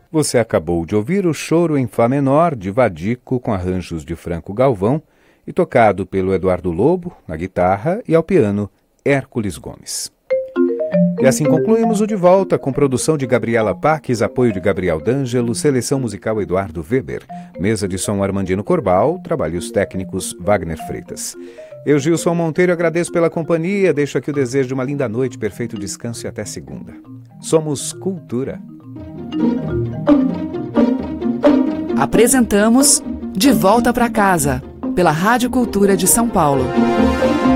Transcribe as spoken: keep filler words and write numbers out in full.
Você acabou de ouvir o Choro em Fá menor de Vadico com arranjos de Franco Galvão e tocado pelo Eduardo Lobo na guitarra e ao piano Hércules Gomes. E assim concluímos o De Volta, com produção de Gabriela Paques, apoio de Gabriel D'Angelo, seleção musical Eduardo Weber, mesa de som Armandino Corbal, trabalhos técnicos Wagner Freitas. Eu, Gilson Monteiro, agradeço pela companhia, deixo aqui o desejo de uma linda noite, perfeito descanso e até segunda. Somos Cultura. Apresentamos De Volta para Casa, pela Rádio Cultura de São Paulo.